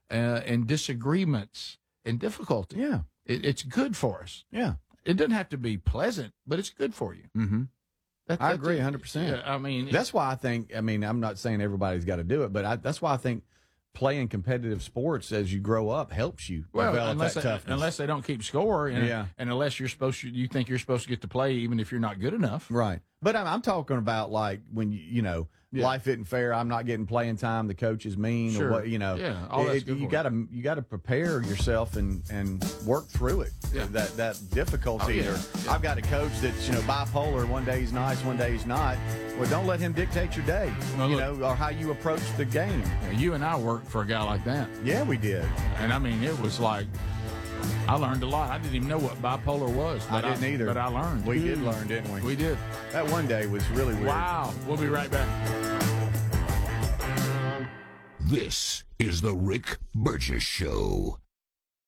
and disagreements and difficulty. Yeah. It's good for us. Yeah. It doesn't have to be pleasant, but it's good for you. Mm-hmm. I agree 100%. Yeah, I mean, that's why I think, I'm not saying everybody's got to do it, but that's why I think playing competitive sports as you grow up helps you develop that toughness. Unless they don't keep score, and unless you think you're supposed to get to play even if you're not good enough. Right. But I'm talking about like when life isn't fair. I'm not getting playing time. The coach is mean, sure. or what all that's you got to prepare yourself and work through it. Yeah. That difficulty. Or I've got a coach that's bipolar. One day he's nice, one day he's not. Well, don't let him dictate your day. Or how you approach the game. You and I worked for a guy like that. Yeah, we did. And I mean, it was like, I learned a lot. I didn't even know what bipolar was. I didn't either. But I learned. We did learn, didn't we? We did. That one day was really weird. Wow. We'll be right back. This is the Rick Burgess Show.